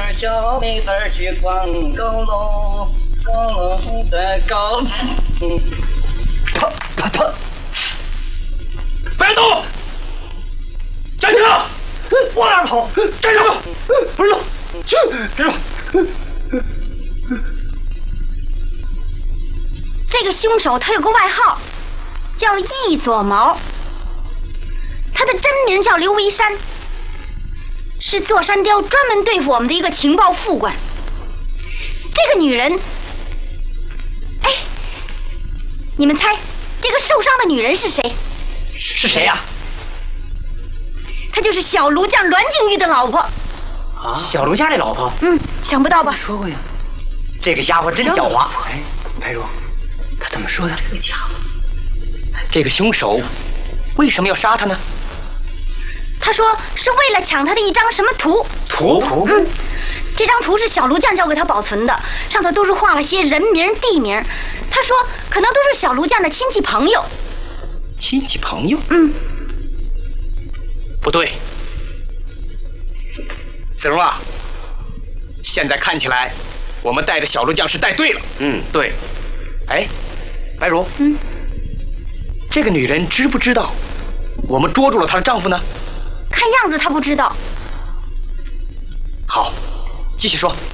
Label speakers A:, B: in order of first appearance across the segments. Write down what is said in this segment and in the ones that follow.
A: 儿小妹子儿去逛高楼，高楼的高。他，白动，站住！往哪儿跑？站住！不是动，站住！
B: 这个凶手他有个外号，叫一撮毛。他的真名叫刘维山，是座山雕专门对付我们的一个情报副官。这个女人，哎，你们猜这个受伤的女人是谁？
A: 是谁呀？
B: 她就是小卢将栾静玉的老婆。
A: 啊，小卢家的老婆？
B: 想不到吧？
A: 说过呀。这个家伙真狡猾。哎，白茹，他怎么说的？这个家伙，
C: 这个凶手为什么要杀他呢？
B: 他说是为了抢他的一张什么图？
A: 图？
B: 这张图是小卢将交给他保存的，上头都是画了些人名、地名。他说可能都是小卢将的亲戚朋友。
C: 亲戚朋友？不对，子荣啊，现在看起来我们带着小卢将是带对了。
A: 对。
C: 哎，白茹，这个女人知不知道我们捉住了她的丈夫呢？
B: 看样子他不知道。
C: 好，继续说。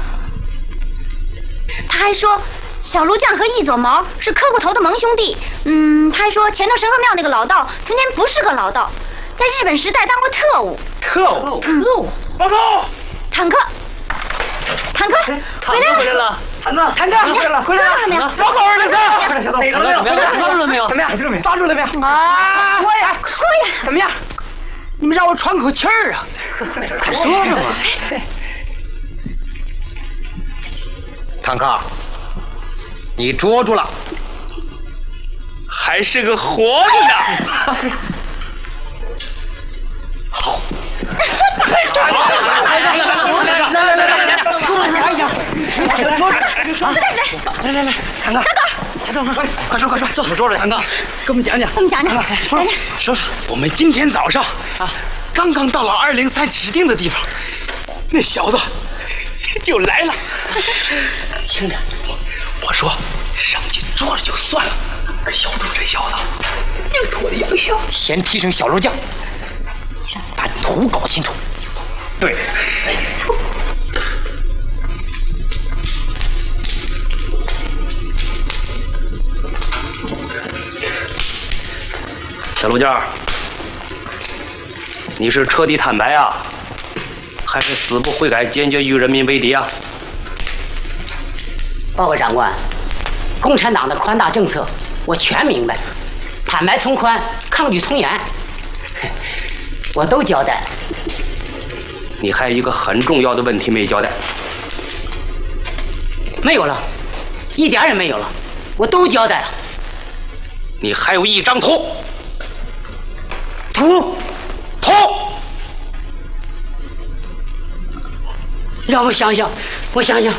B: 他还说小卢将和一撮毛是磕过头的盟兄弟。他还说前头神河庙那个老道从前不是个老道，在日本时代当过特务。
A: 特务！报告！
B: 坦克，回来了！
A: 坦克回来了没有？报告203，逮着了没有？抓住了没有？怎么样？抓住了没有？啊！说呀！怎么样？你们让我喘口气儿啊！快说说嘛！
C: 坦克，你捉住了，还是个活着的。好。
A: 来，给我讲一讲。来，坦克，快说，怎么捉了？坦克，给我们讲讲。说。我们今天早上刚刚到了203指定的地方，那小子就来了。轻点，我说上去捉了就算了，可小主这小子又是我的洋相。
C: 先提升小卢将，把图搞清楚。
A: 对。
D: 小卢将，你是彻底坦白啊，还是死不悔改，坚决与人民为敌啊？
E: 报告长官，共产党的宽大政策我全明白，坦白从宽，抗拒从严，我都交代。
D: 你还有一个很重要的问题没交代。
E: 没有了，一点也没有了，我都交代了。
D: 你还有一张图。
E: 让我想想，